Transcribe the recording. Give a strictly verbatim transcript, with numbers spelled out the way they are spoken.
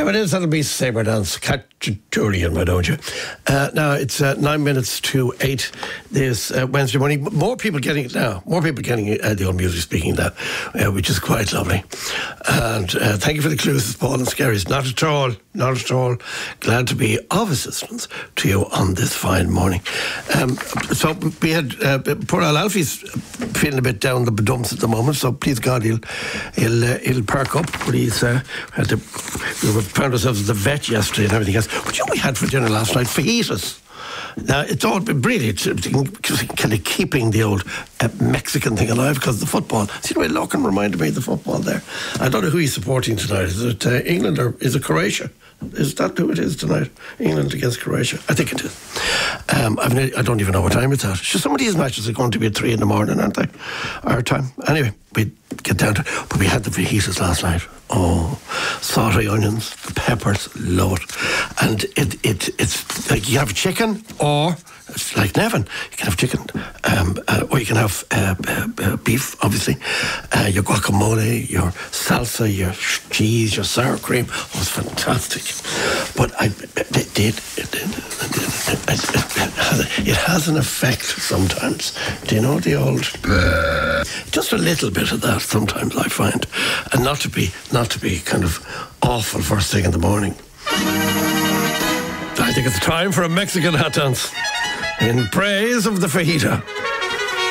it is. That'll be Sabre Dance. Catutorian, why don't you? Uh, now, it's uh, nine minutes to eight this uh, Wednesday morning. More people getting it now. More people getting uh, the old music speaking now, uh, which is quite lovely. And uh, thank you for the clues, Paul and Scaries. Not at all. Not at all. Glad to be of assistance to you on this fine morning. Um, so we had uh, poor Al Alfie's feeling a bit down the dumps at the moment. So please God, he'll he'll uh, he'll perk up. But he's uh, had to. We found ourselves at the vet yesterday and everything else. But you know, we had for dinner last night fajitas. Now, it's all been really it's, it's kind of keeping the old uh, Mexican thing alive because of the football. See the way Locken reminded me of the football there? I don't know who he's supporting tonight. Is it uh, England or is it Croatia? Is that who it is tonight? England against Croatia? I think it is. Um, I've, I don't even know what time it's at. Sure, some of these matches are going to be at three in the morning, aren't they? Our time. Anyway, we get down to it. But we had the fajitas last night. Oh, sauteed onions, the peppers, love it. And it, it it's like you have chicken or... It's like Nevin. You can have chicken, um, uh, or you can have uh, uh, uh, beef, obviously. Uh, your guacamole, your salsa, your cheese, your sour cream. Oh, it's fantastic. But I, it did. It, it, it, it, it, has, it has an effect sometimes. Do you know the old? Just a little bit of that sometimes I find, and not to be not to be kind of awful first thing in the morning. I think it's time for a Mexican hot dance. In praise of the fajita.